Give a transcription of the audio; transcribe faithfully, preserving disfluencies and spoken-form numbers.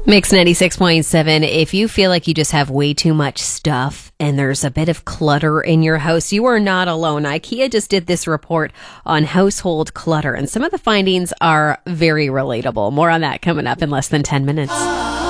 Mix ninety-six point seven. If you feel like you just have way too much stuff and there's a bit of clutter in your house, you are not alone. IKEA just did this report on household clutter, and some of the findings are very relatable. More on that coming up in less than ten minutes.